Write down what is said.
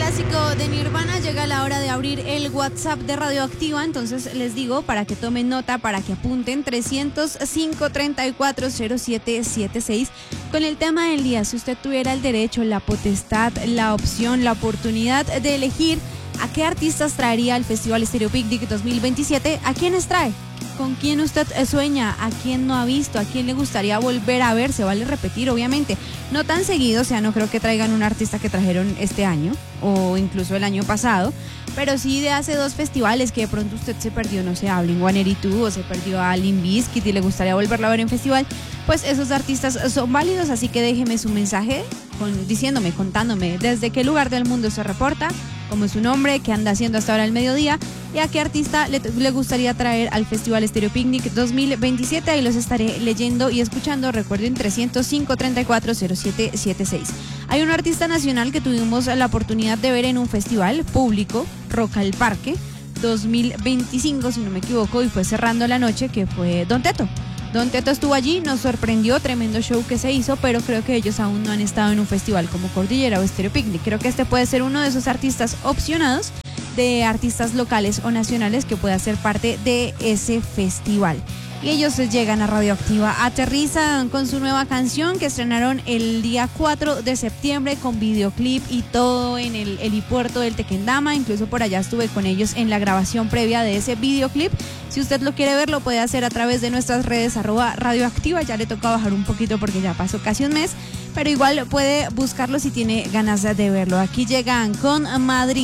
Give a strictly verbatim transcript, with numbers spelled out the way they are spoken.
clásico de Nirvana, llega la hora de abrir el WhatsApp de Radioactiva, entonces les digo para que tomen nota, para que apunten trescientos cinco, treinta y cuatro, cero siete siete seis con el tema del día. Si usted tuviera el derecho, la potestad, la opción, la oportunidad de elegir a qué artistas traería al Festival Estéreo Picnic dos mil veintisiete, ¿a quiénes trae? ¿Con quién usted sueña? ¿A quién no ha visto? ¿A quién le gustaría volver a ver? Se vale repetir, obviamente. No tan seguido, o sea, no creo que traigan un artista que trajeron este año o incluso el año pasado, pero sí de hace dos festivales que de pronto usted se perdió, no sé, a Blink ciento ochenta y dos o se perdió a Limp Bizkit y le gustaría volverlo a ver en festival, pues esos artistas son válidos, así que déjeme su mensaje con, diciéndome, contándome desde qué lugar del mundo se reporta, cómo es su nombre, qué anda haciendo hasta ahora al mediodía y a qué artista le, le gustaría traer al Festival Estéreo Picnic dos mil veintisiete. Ahí los estaré leyendo y escuchando. Recuerden, trescientos cinco, treinta y cuatro, cero siete siete seis. Hay un artista nacional que tuvimos la oportunidad de ver en un festival público, Rock al Parque dos mil veinticinco, si no me equivoco, y fue cerrando la noche, que fue Don Teto. Don Teto estuvo allí, nos sorprendió, tremendo show que se hizo, pero creo que ellos aún no han estado en un festival como Cordillera o Estéreo Picnic. Creo que este puede ser uno de esos artistas opcionados, de artistas locales o nacionales que pueda ser parte de ese festival. Y ellos llegan a Radioactiva, aterrizan con su nueva canción que estrenaron el día cuatro de septiembre con videoclip y todo en el helipuerto del Tequendama. Incluso por allá estuve con ellos en la grabación previa de ese videoclip. Si usted lo quiere ver, lo puede hacer a través de nuestras redes arroba Radioactiva. Ya le toca bajar un poquito porque ya pasó casi un mes, pero igual puede buscarlo si tiene ganas de verlo. Aquí llegan con Madrid.